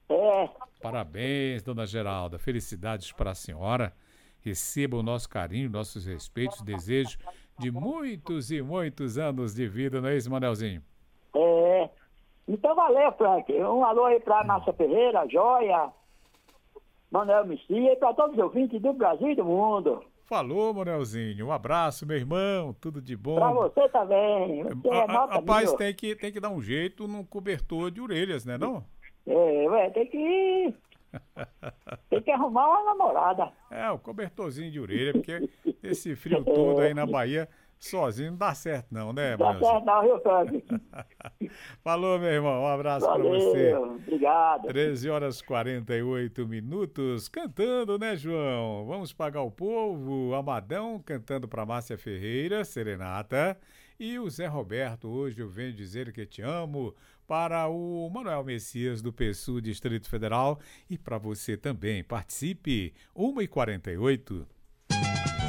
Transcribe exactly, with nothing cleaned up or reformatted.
É, Parabéns, dona Geralda. Felicidades para a senhora. Receba o nosso carinho, nossos respeitos, desejo de muitos e muitos anos de vida, não é isso, Manelzinho? é. Então valeu, Frank. Um alô aí pra Márcia Ferreira, Joia, Manuel Messia e pra todos os ouvintes do Brasil e do mundo. Falou, Manelzinho. Um abraço, meu irmão. Tudo de Pra bom. você também. Você A- é a- nota Rapaz, mil. tem que, tem que dar um jeito num cobertor de orelhas, né, não? É, ué, tem que. Tem que arrumar uma namorada. É, o cobertorzinho de orelha, porque esse frio todo aí na Bahia, sozinho não dá certo não, né, Dá Manelzinho? certo não, viu, Frank? Falou, meu irmão. Um abraço para você. Valeu, obrigado. treze horas e quarenta e oito minutos, cantando, né, João? Vamos pagar o povo. Amadão cantando para Márcia Ferreira, Serenata. E o Zé Roberto, hoje eu venho dizer que te amo, para o Manuel Messias do PSU Distrito Federal. E para você também, participe. uma e quarenta e oito.